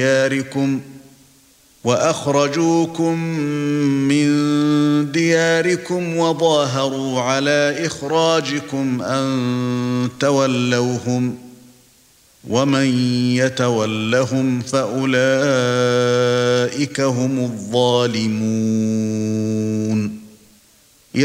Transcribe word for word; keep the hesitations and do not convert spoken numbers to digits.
دياركم وأخرجوكم من دياركم وظاهروا على إخراجكم أن تولوهم ومن يتولهم فأولئك هم الظالمون